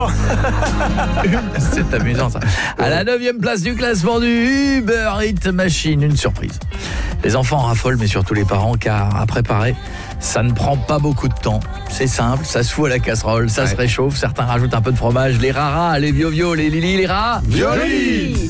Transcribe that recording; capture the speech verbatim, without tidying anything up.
C'est amusant ça. À la neuvième place du classement du Uber Eats Machine, une surprise. Les enfants raffolent, mais surtout les parents, car à préparer, ça ne prend pas beaucoup de temps. C'est simple, ça se fout à la casserole, ça ouais. se réchauffe, certains rajoutent un peu de fromage, les raras, les viovio, les lili, les rats. Violi.